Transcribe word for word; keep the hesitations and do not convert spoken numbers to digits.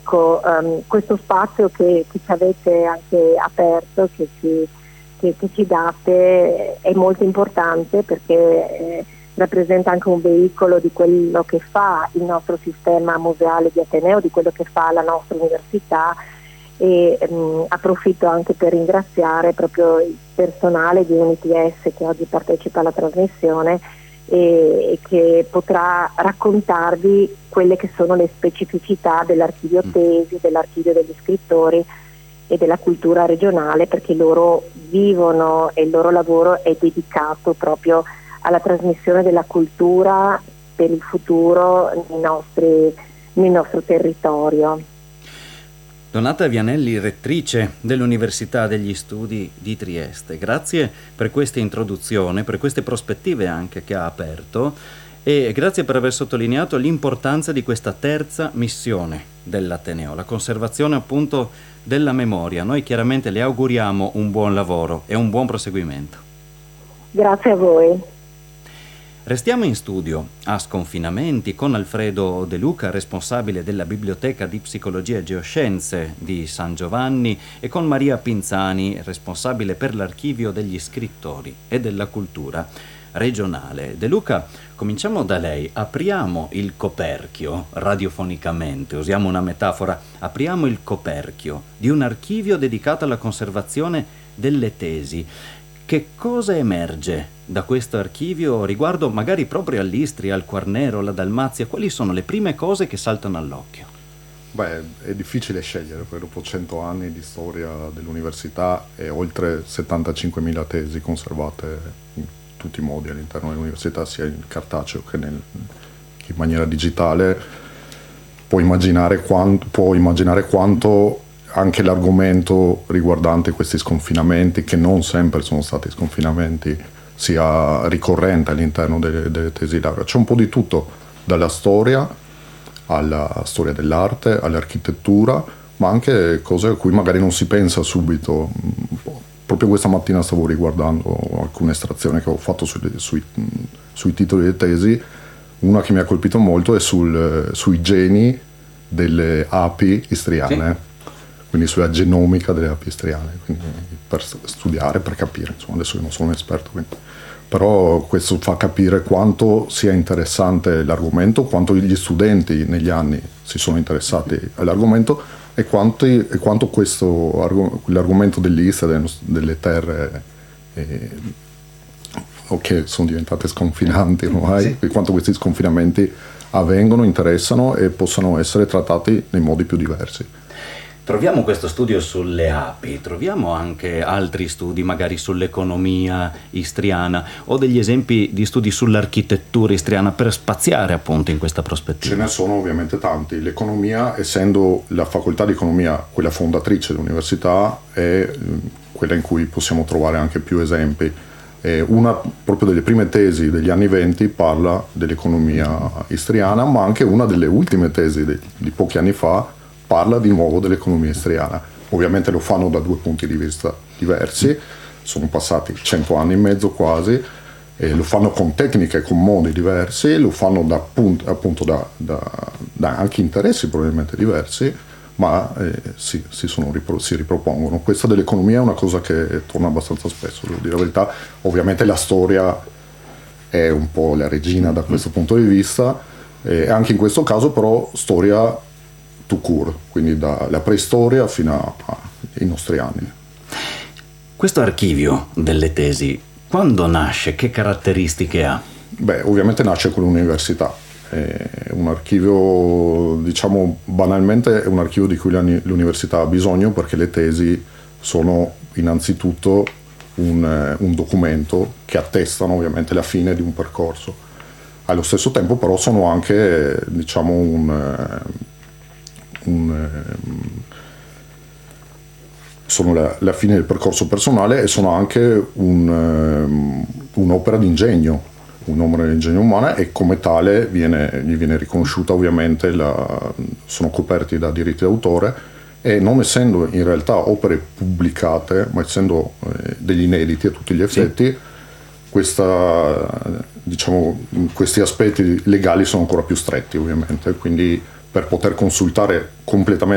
ecco, um, questo spazio che, che ci avete anche aperto, che ci, che, che ci date, è molto importante perché eh, rappresenta anche un veicolo di quello che fa il nostro sistema museale di Ateneo, di quello che fa la nostra università, e um, approfitto anche per ringraziare proprio il personale di Unity S che oggi partecipa alla trasmissione e, e che potrà raccontarvi quelle che sono le specificità dell'archivio Tesi, dell'archivio degli scrittori e della cultura regionale, perché loro vivono e il loro lavoro è dedicato proprio alla trasmissione della cultura per il futuro nei nostri, nel nostro territorio. Donata Vianelli, rettrice dell'Università degli Studi di Trieste, grazie per questa introduzione, per queste prospettive anche che ha aperto, e grazie per aver sottolineato l'importanza di questa terza missione dell'Ateneo, la conservazione appunto della memoria. Noi chiaramente le auguriamo un buon lavoro e un buon proseguimento. Grazie a voi. Restiamo in studio a Sconfinamenti con Alfredo De Luca, responsabile della Biblioteca di Psicologia e Geoscienze di San Giovanni, e con Maria Pinzani, responsabile per l'Archivio degli Scrittori e della Cultura regionale. De Luca, cominciamo da lei. Apriamo il coperchio, radiofonicamente, usiamo una metafora, apriamo il coperchio di un archivio dedicato alla conservazione delle tesi. Che cosa emerge da questo archivio riguardo magari proprio all'Istria, al Quarnero, alla Dalmazia? Quali sono le prime cose che saltano all'occhio? Beh, è difficile scegliere, perché dopo cento anni di storia dell'università e oltre settantacinquemila tesi conservate in tutti i modi all'interno dell'università, sia in cartaceo che, nel, che in maniera digitale, può immaginare quanto, può immaginare quanto anche l'argomento riguardante questi sconfinamenti, che non sempre sono stati sconfinamenti, sia ricorrente all'interno delle, delle tesi laurea. C'è un po' di tutto, dalla storia alla storia dell'arte, all'architettura, ma anche cose a cui magari non si pensa subito. Proprio questa mattina stavo riguardando alcune estrazioni che ho fatto sui, sui, sui titoli delle tesi. Una che mi ha colpito molto è sul, sui geni delle api istriane. Sì. Quindi sulla genomica delle api istriane, quindi per studiare, per capire. Insomma, adesso io non sono un esperto, quindi. Però questo fa capire quanto sia interessante l'argomento, quanto gli studenti negli anni si sono interessati all'argomento e, quanti, e quanto questo l'argomento dell'Istria, delle terre eh, che sono diventate sconfinanti ormai, sì. E quanto questi sconfinamenti avvengono, interessano e possano essere trattati nei modi più diversi. Troviamo questo studio sulle api, troviamo anche altri studi magari sull'economia istriana o degli esempi di studi sull'architettura istriana per spaziare appunto in questa prospettiva. Ce ne sono ovviamente tanti. L'economia, essendo la facoltà di economia quella fondatrice dell'università, è quella in cui possiamo trovare anche più esempi. E una proprio delle prime tesi degli anni venti parla dell'economia istriana, ma anche una delle ultime tesi di, di pochi anni fa parla di nuovo dell'economia istriana. Ovviamente lo fanno da due punti di vista diversi, sono passati cento anni e mezzo quasi, e lo fanno con tecniche e con modi diversi, lo fanno da, appunto da, da, da anche interessi probabilmente diversi, ma eh, si, si, sono, si ripropongono. Questa dell'economia è una cosa che torna abbastanza spesso, devo dire la verità. Ovviamente la storia è un po' la regina da questo punto di vista, e anche in questo caso però storia tout court, quindi dalla preistoria fino ai nostri anni. Questo archivio delle tesi, quando nasce? Che caratteristiche ha? Beh, ovviamente nasce con l'università. È un archivio, diciamo banalmente, è un archivio di cui l'università ha bisogno, perché le tesi sono innanzitutto un, un documento che attestano ovviamente la fine di un percorso. Allo stesso tempo però sono anche, diciamo, un Un, sono la, la fine del percorso personale, e sono anche un, um, un'opera di ingegno, un'opera di ingegno umana, e come tale viene, gli viene riconosciuta ovviamente, la, sono coperti da diritti d'autore, e non essendo in realtà opere pubblicate, ma essendo eh, degli inediti a tutti gli effetti, sì. questa, diciamo, questi aspetti legali sono ancora più stretti ovviamente, quindi per poter consultare completamente